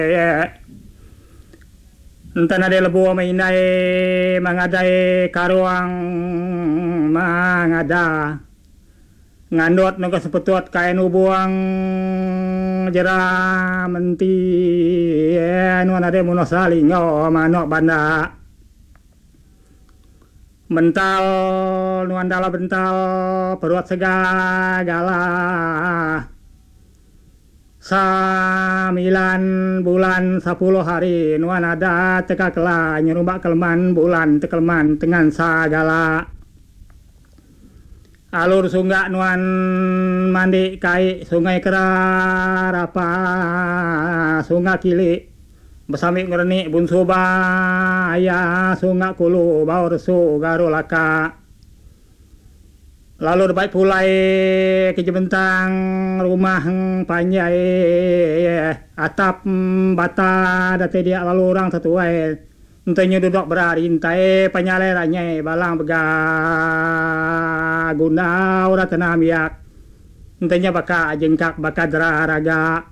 Entah ada lebu mainai mangadai karuang mangada ngandot naga sepetuat kain ubuang jera menti nuan ada munosali ngo manok banda bental nuan dala bental peruat segala 9 bulan 10 hari nuan ada teka kela nyerubak kelman bulan tekelman dengan sagala alur sungai nuan mandi kai sungai kerarapa sungai kili besamik ngerni bun subaya sungai kulu baur su garulaka lalu baik pulai ke bentang rumah panjai atap bata date dia lalu orang satu wae entenya duduk berari entai panyaleranya balang bega guna ora tenamiak entenya baka jengkak baka raga